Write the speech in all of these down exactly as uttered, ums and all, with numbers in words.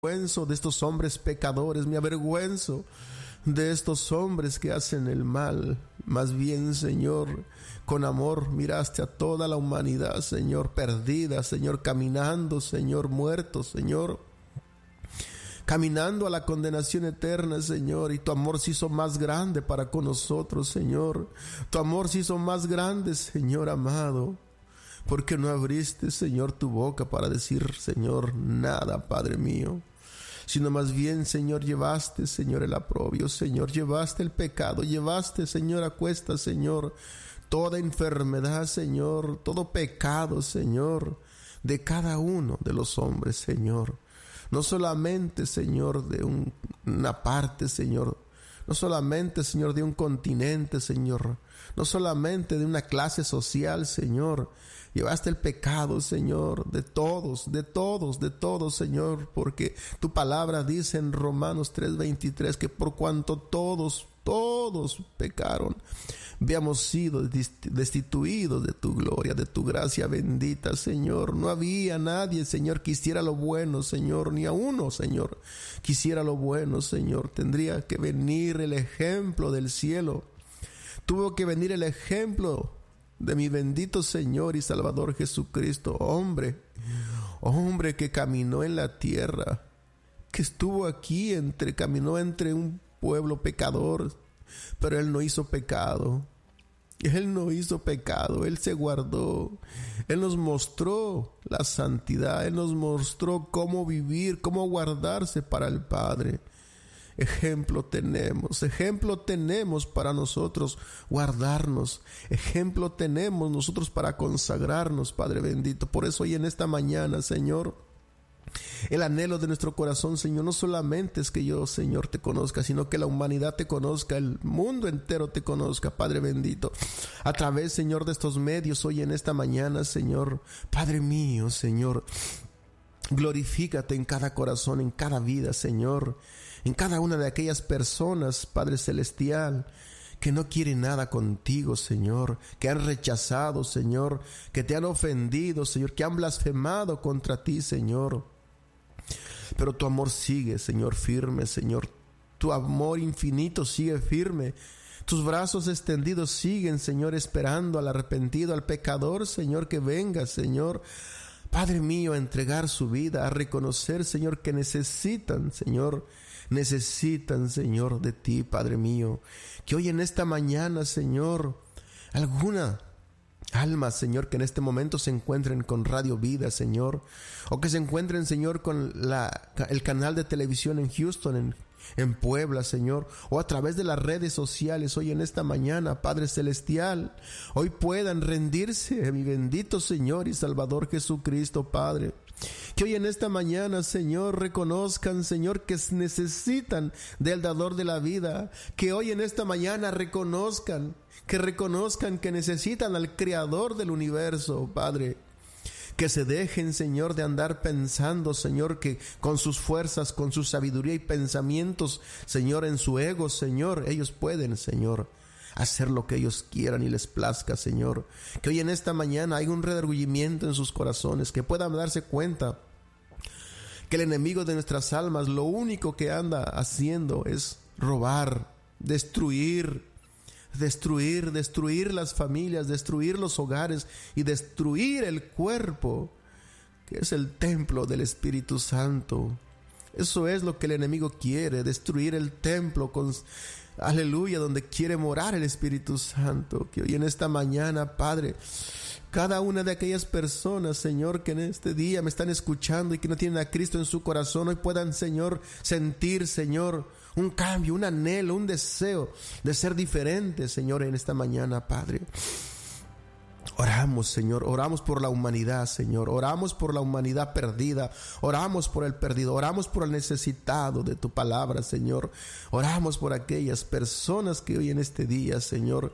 avergüenzo de estos hombres pecadores, me avergüenzo de estos hombres que hacen el mal. Más bien, Señor, con amor miraste a toda la humanidad, Señor, perdida, Señor, caminando, Señor, muertos, Señor, caminando a la condenación eterna, Señor, y tu amor se hizo más grande para con nosotros, Señor. Tu amor se hizo más grande, Señor amado, porque no abriste, Señor, tu boca para decir, Señor, nada, Padre mío, sino más bien, Señor, llevaste, Señor, el aprobio, Señor, llevaste el pecado, llevaste, Señor, a cuestas, Señor, toda enfermedad, Señor, todo pecado, Señor, de cada uno de los hombres, Señor. No solamente, Señor, de un, una parte, Señor, no solamente, Señor, de un continente, Señor, no solamente de una clase social, Señor. Llevaste el pecado, Señor, de todos, de todos, de todos, Señor, porque tu palabra dice en Romanos tres veintitrés que por cuanto todos, todos pecaron, habíamos sido destituidos de tu gloria, de tu gracia bendita, Señor. No había nadie, Señor, que hiciera lo bueno, Señor, ni a uno, Señor, quisiera lo bueno, Señor. Tendría que venir el ejemplo del cielo. Tuvo que venir el ejemplo de mi bendito Señor y Salvador Jesucristo, hombre, hombre que caminó en la tierra, que estuvo aquí, entre, caminó entre un pueblo pecador, pero Él no hizo pecado, Él no hizo pecado, Él se guardó, Él nos mostró la santidad, Él nos mostró cómo vivir, cómo guardarse para el Padre. Ejemplo tenemos, ejemplo tenemos para nosotros guardarnos, ejemplo tenemos nosotros para consagrarnos, Padre bendito. Por eso hoy en esta mañana, Señor, el anhelo de nuestro corazón, Señor, no solamente es que yo, Señor, te conozca, sino que la humanidad te conozca, el mundo entero te conozca, Padre bendito. A través, Señor, de estos medios, hoy en esta mañana, Señor, Padre mío, Señor, glorifícate en cada corazón, en cada vida, Señor, en cada una de aquellas personas, Padre celestial, que no quieren nada contigo, Señor, que han rechazado, Señor, que te han ofendido, Señor, que han blasfemado contra ti, Señor. Pero tu amor sigue, Señor, firme, Señor. Tu amor infinito sigue firme. Tus brazos extendidos siguen, Señor, esperando al arrepentido, al pecador, Señor, que venga, Señor, Padre mío, a entregar su vida, a reconocer, Señor, que necesitan, Señor, necesitan, Señor, de ti, Padre mío. Que hoy en esta mañana, Señor, alguna alma, Señor, que en este momento se encuentren con Radio Vida, Señor, o que se encuentren, Señor, con la, el canal de televisión en Houston, en en Puebla, Señor, o a través de las redes sociales, hoy en esta mañana, Padre celestial, hoy puedan rendirse a mi bendito Señor y Salvador Jesucristo, Padre. Que hoy en esta mañana, Señor, reconozcan, Señor, que necesitan del dador de la vida. Que hoy en esta mañana reconozcan, que reconozcan que necesitan al Creador del universo, Padre. Que se dejen, Señor, de andar pensando, Señor, que con sus fuerzas, con su sabiduría y pensamientos, Señor, en su ego, Señor, ellos pueden, Señor, hacer lo que ellos quieran y les plazca, Señor. Que hoy en esta mañana hay un redargüimiento en sus corazones, que puedan darse cuenta que el enemigo de nuestras almas lo único que anda haciendo es robar, destruir, destruir, destruir las familias, destruir los hogares y destruir el cuerpo, que es el templo del Espíritu Santo. Eso es lo que el enemigo quiere, destruir el templo con, aleluya, donde quiere morar el Espíritu Santo. Que hoy en esta mañana, Padre, cada una de aquellas personas, Señor, que en este día me están escuchando y que no tienen a Cristo en su corazón, hoy puedan, Señor, sentir, Señor, un cambio, un anhelo, un deseo de ser diferente, Señor, en esta mañana, Padre. Oramos, Señor, oramos por la humanidad, Señor, oramos por la humanidad perdida, oramos por el perdido, oramos por el necesitado de tu palabra, Señor. Oramos por aquellas personas que hoy en este día, Señor,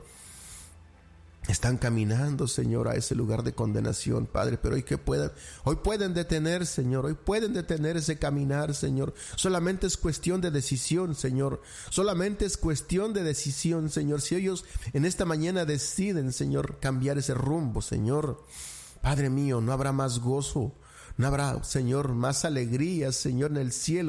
están caminando, Señor, a ese lugar de condenación, Padre, pero hoy que puedan, hoy pueden detener, Señor, hoy pueden detener ese caminar, Señor. Solamente es cuestión de decisión, Señor. Solamente es cuestión de decisión, Señor. Si ellos en esta mañana deciden, Señor, cambiar ese rumbo, Señor, Padre mío, no habrá más gozo, No habrá, Señor, más alegría, Señor, en el cielo